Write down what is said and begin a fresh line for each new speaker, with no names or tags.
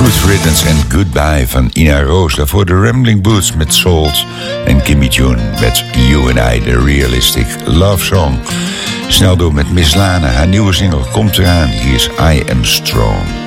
Good Riddance en Goodbye van Ina Roos. Daarvoor de Rambling Boots met Salt en Kimmy June met You and I, The Realistic Love Song. Snel door met Miss Lana. Haar nieuwe single komt eraan. Hier is I Am Strong.